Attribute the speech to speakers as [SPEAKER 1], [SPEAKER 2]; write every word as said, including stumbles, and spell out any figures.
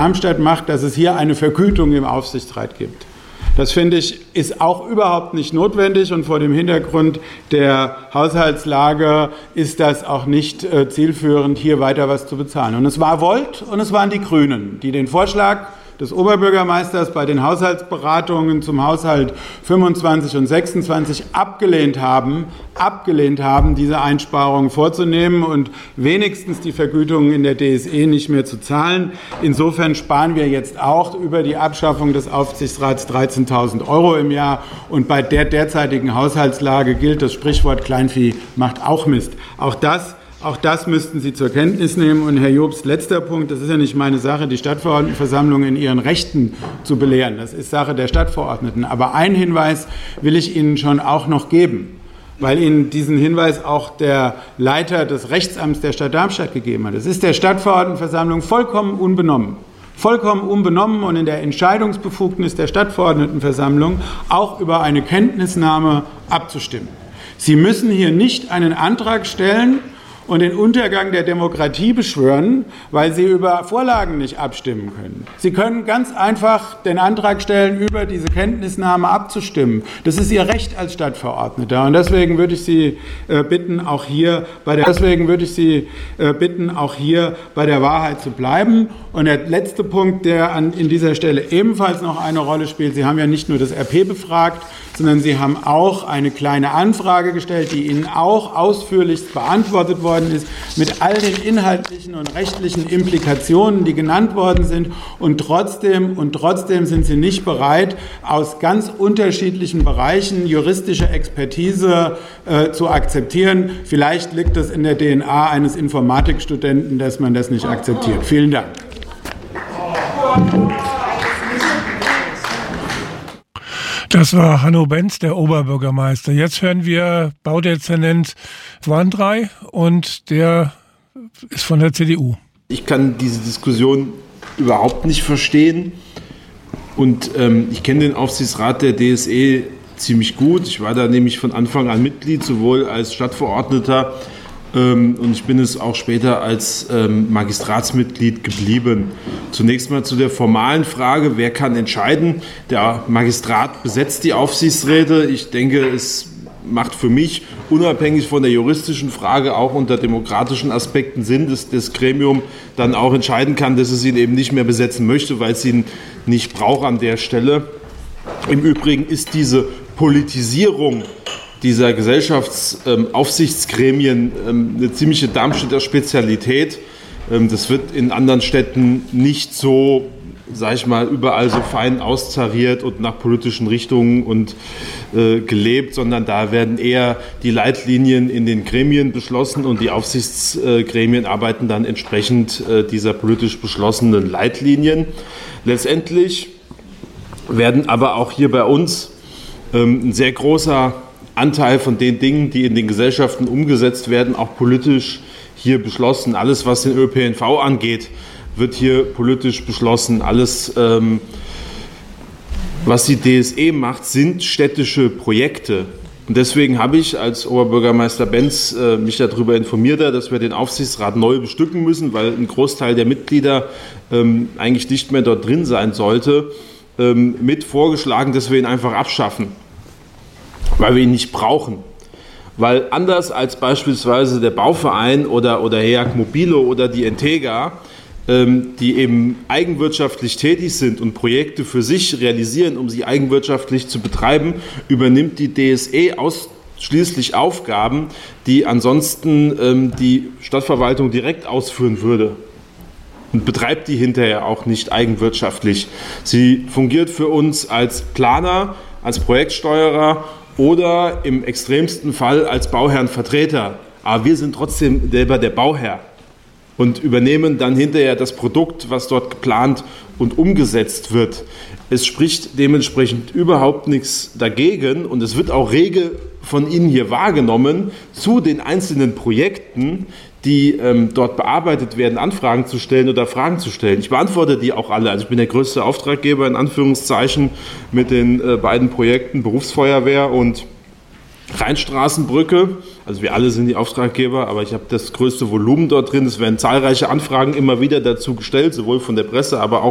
[SPEAKER 1] Darmstadt macht, dass es hier eine Vergütung im Aufsichtsrat gibt. Das, finde ich, ist auch überhaupt nicht notwendig, und vor dem Hintergrund der Haushaltslage ist das auch nicht äh, zielführend, hier weiter was zu bezahlen. Und es war Volt und es waren die Grünen, die den Vorschlag des Oberbürgermeisters bei den Haushaltsberatungen zum Haushalt fünfundzwanzig und sechsundzwanzig abgelehnt haben, abgelehnt haben, diese Einsparungen vorzunehmen und wenigstens die Vergütungen in der D S E nicht mehr zu zahlen. Insofern sparen wir jetzt auch über die Abschaffung des Aufsichtsrats dreizehntausend Euro im Jahr. Und bei der derzeitigen Haushaltslage gilt das Sprichwort, Kleinvieh macht auch Mist. Auch das Auch das müssten Sie zur Kenntnis nehmen. Und Herr Jobst, letzter Punkt, das ist ja nicht meine Sache, die Stadtverordnetenversammlung in ihren Rechten zu belehren. Das ist Sache der Stadtverordneten. Aber einen Hinweis will ich Ihnen schon auch noch geben, weil Ihnen diesen Hinweis auch der Leiter des Rechtsamts der Stadt Darmstadt gegeben hat. Es ist der Stadtverordnetenversammlung vollkommen unbenommen. Vollkommen unbenommen und in der Entscheidungsbefugnis der Stadtverordnetenversammlung auch über eine Kenntnisnahme abzustimmen. Sie müssen hier nicht einen Antrag stellen und den Untergang der Demokratie beschwören, weil Sie über Vorlagen nicht abstimmen können. Sie können ganz einfach den Antrag stellen, über diese Kenntnisnahme abzustimmen. Das ist Ihr Recht als Stadtverordneter. Und deswegen würde ich Sie äh, bitten, auch hier bei der, deswegen würde ich Sie äh, bitten, auch hier bei der Wahrheit zu bleiben. Und der letzte Punkt, der an, in dieser Stelle ebenfalls noch eine Rolle spielt: Sie haben ja nicht nur das R P befragt, sondern Sie haben auch eine kleine Anfrage gestellt, die Ihnen auch ausführlichst beantwortet worden ist, mit all den inhaltlichen und rechtlichen Implikationen, die genannt worden sind. Und trotzdem, und trotzdem sind Sie nicht bereit, aus ganz unterschiedlichen Bereichen juristische Expertise äh, zu akzeptieren. Vielleicht liegt es in der D N A eines Informatikstudenten, dass man das nicht akzeptiert. Vielen Dank.
[SPEAKER 2] Das war Hanno Benz, der Oberbürgermeister. Jetzt hören wir Baudezernent Wandrei, und der ist von der C D U.
[SPEAKER 3] Ich kann diese Diskussion überhaupt nicht verstehen, und ähm, ich kenne den Aufsichtsrat der D S E ziemlich gut. Ich war da nämlich von Anfang an Mitglied, sowohl als Stadtverordneter ähm, und ich bin es auch später als ähm, Magistratsmitglied geblieben. Zunächst mal zu der formalen Frage, wer kann entscheiden? Der Magistrat besetzt die Aufsichtsräte. Ich denke, es macht für mich, unabhängig von der juristischen Frage, auch unter demokratischen Aspekten Sinn, dass das Gremium dann auch entscheiden kann, dass es ihn eben nicht mehr besetzen möchte, weil es ihn nicht braucht an der Stelle. Im Übrigen ist diese Politisierung dieser Gesellschaftsaufsichtsgremien ähm, eine ziemliche Darmstädter Spezialität. Ähm, das wird in anderen Städten nicht so, sag ich mal, überall so fein austariert und nach politischen Richtungen und äh, gelebt, sondern da werden eher die Leitlinien in den Gremien beschlossen und die Aufsichtsgremien arbeiten dann entsprechend äh, dieser politisch beschlossenen Leitlinien. Letztendlich werden aber auch hier bei uns ähm, ein sehr großer Anteil von den Dingen, die in den Gesellschaften umgesetzt werden, auch politisch hier beschlossen. Alles, was den Ö P N V angeht, wird hier politisch beschlossen. Alles, ähm, was die D S E macht, sind städtische Projekte. Und deswegen habe ich als Oberbürgermeister Benz äh, mich darüber informiert, dass wir den Aufsichtsrat neu bestücken müssen, weil ein Großteil der Mitglieder ähm, eigentlich nicht mehr dort drin sein sollte, ähm, mit vorgeschlagen, dass wir ihn einfach abschaffen, weil wir ihn nicht brauchen. Weil anders als beispielsweise der Bauverein oder, oder Heag Mobile oder die Entega, ähm, die eben eigenwirtschaftlich tätig sind und Projekte für sich realisieren, um sie eigenwirtschaftlich zu betreiben, übernimmt die D S E ausschließlich Aufgaben, die ansonsten ähm, die Stadtverwaltung direkt ausführen würde. Und betreibt die hinterher auch nicht eigenwirtschaftlich. Sie fungiert für uns als Planer, als Projektsteuerer oder im extremsten Fall als Bauherrenvertreter. Aber wir sind trotzdem selber der Bauherr und übernehmen dann hinterher das Produkt, was dort geplant und umgesetzt wird. Es spricht dementsprechend überhaupt nichts dagegen, und es wird auch rege von Ihnen hier wahrgenommen, zu den einzelnen Projekten, die ähm, dort bearbeitet werden, Anfragen zu stellen oder Fragen zu stellen. Ich beantworte die auch alle. Also ich bin der größte Auftraggeber in Anführungszeichen mit den äh, beiden Projekten Berufsfeuerwehr und Rheinstraßenbrücke. Also wir alle sind die Auftraggeber, aber ich habe das größte Volumen dort drin. Es werden zahlreiche Anfragen immer wieder dazu gestellt, sowohl von der Presse, aber auch